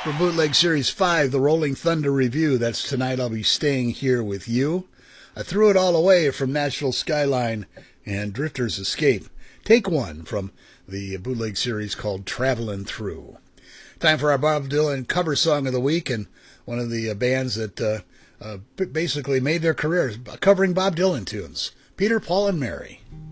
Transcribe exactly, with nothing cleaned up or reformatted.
For Bootleg Series five, the Rolling Thunder Review, that's Tonight I'll Be Staying Here With You. I Threw It All Away from Nashville Skyline and Drifter's Escape. Take one from the Bootleg Series called Travelin' Through. Time for our Bob Dylan cover song of the week, and one of the uh, bands that uh, uh, basically made their careers covering Bob Dylan tunes, Peter, Paul, and Mary.